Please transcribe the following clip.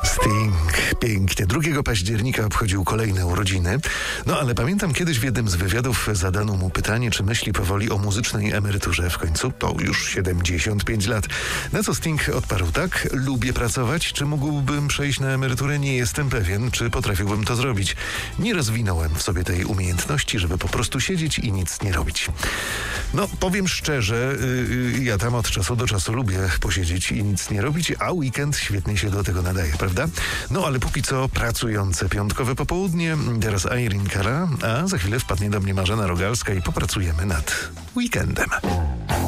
Sting, pięknie. 2 października obchodził kolejne urodziny. No ale pamiętam kiedyś w jednym z wywiadów zadano mu pytanie, czy myśli powoli o muzycznej emeryturze. W końcu to już 75 lat. Na co Sting odparł tak: lubię pracować. Czy mógłbym przejść na emeryturę? Nie jestem pewien, czy potrafiłbym to zrobić. Nie rozwinąłem w sobie tej umiejętności, żeby po prostu siedzieć i nic nie robić. No, powiem szczerze, ja tam od czasu do czasu lubię posiedzieć i nic nie robić, a weekend świetnie się do tego nadaje, prawda? No, ale póki co pracujące piątkowe popołudnie, teraz Irene Cara, a za chwilę wpadnie do mnie Marzena Rogalska i popracujemy nad weekendem.